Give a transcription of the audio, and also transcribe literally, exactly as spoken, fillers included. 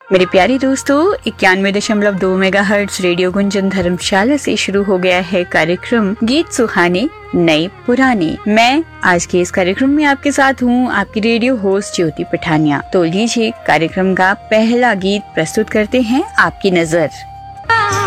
मेरे प्यारे दोस्तों, इक्यानवे दशमलव दो मेगा हर्ट्ज रेडियो गुंजन धर्मशाला से शुरू हो गया है कार्यक्रम गीत सुहाने नए पुराने। मैं आज के इस कार्यक्रम में आपके साथ हूँ, आपकी रेडियो होस्ट ज्योति पठानिया। तो लीजिए कार्यक्रम का पहला गीत प्रस्तुत करते हैं, आपकी नजर।